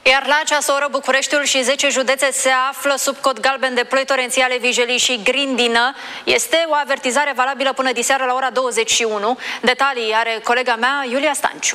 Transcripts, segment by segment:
Iar la această oră Bucureștiul și 10 județe se află sub cod galben de ploi torențiale, vijelii și grindină. Este o avertizare valabilă până diseară la ora 21. Detalii are colega mea, Iulia Stanciu.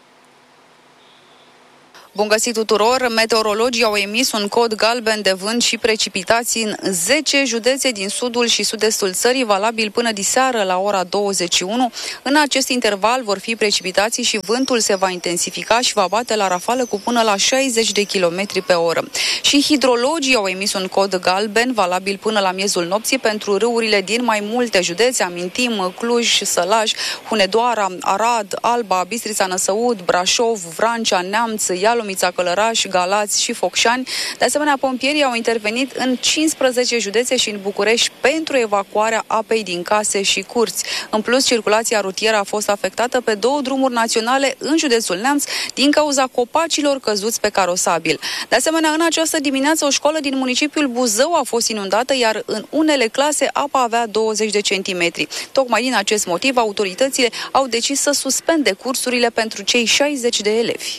Bun găsit tuturor! Meteorologii au emis un cod galben de vânt și precipitații în 10 județe din sudul și sud-estul țării, valabil până diseară la ora 21. În acest interval vor fi precipitații și vântul se va intensifica și va bate la rafală cu până la 60 de km pe oră. Și hidrologii au emis un cod galben, valabil până la miezul nopții, pentru râurile din mai multe județe. Amintim Cluj, Sălaj, Hunedoara, Arad, Alba, Bistrița, Năsăud, Brașov, Vrancea, Neamț, Ialomița, Călăraș, Galați și Focșani. De asemenea, pompierii au intervenit în 15 județe și în București pentru evacuarea apei din case și curți. În plus, circulația rutieră a fost afectată pe 2 drumuri naționale în județul Neamț din cauza copacilor căzuți pe carosabil. De asemenea, în această dimineață, o școală din municipiul Buzău a fost inundată, iar în unele clase apa avea 20 de centimetri. Tocmai din acest motiv, autoritățile au decis să suspende cursurile pentru cei 60 de elevi.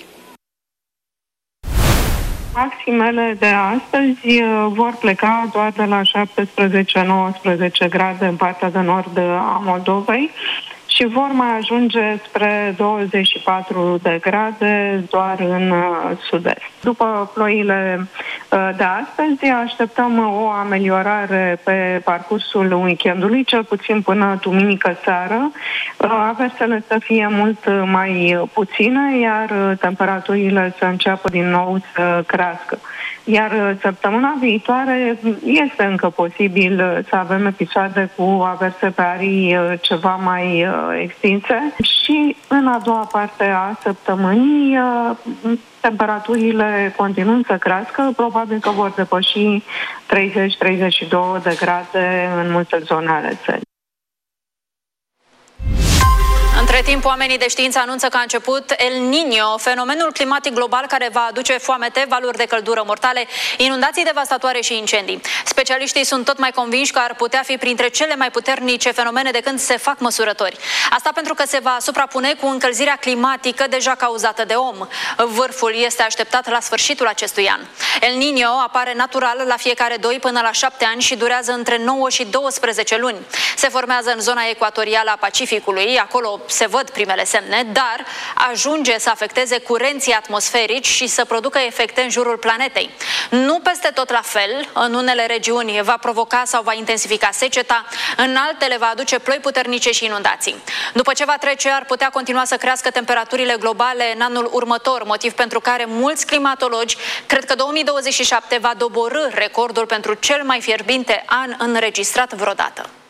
Maximele de astăzi vor pleca doar de la 17-19 grade în partea de nord a Moldovei și vor mai ajunge spre 24 de grade doar în sud-est. După ploile de astăzi, așteptăm o ameliorare pe parcursul weekendului, cel puțin până duminică seară. Aversele să fie mult mai puține, iar temperaturile să înceapă din nou să crească. Iar săptămâna viitoare este încă posibil să avem episoade cu averse pe arii ceva mai extinse și în a doua parte a săptămânii temperaturile continuând să crească, probabil că vor depăși 30-32 de grade în multe zone ale țării. Între timp, oamenii de știință anunță că a început El Niño, fenomenul climatic global care va aduce foamete, valuri de căldură mortale, inundații devastatoare și incendii. Specialiștii sunt tot mai convinși că ar putea fi printre cele mai puternice fenomene de când se fac măsurători. Asta pentru că se va suprapune cu încălzirea climatică deja cauzată de om. Vârful este așteptat la sfârșitul acestui an. El Niño apare natural la fiecare 2 până la 7 ani și durează între 9 și 12 luni. Se formează în zona ecuatorială a Pacificului, acolo se văd primele semne, dar ajunge să afecteze curenții atmosferici și să producă efecte în jurul planetei. Nu peste tot la fel, în unele regiuni va provoca sau va intensifica seceta, în altele va aduce ploi puternice și inundații. După ce va trece, ar putea continua să crească temperaturile globale în anul următor, motiv pentru care mulți climatologi cred că 2027 va doborî recordul pentru cel mai fierbinte an înregistrat vreodată.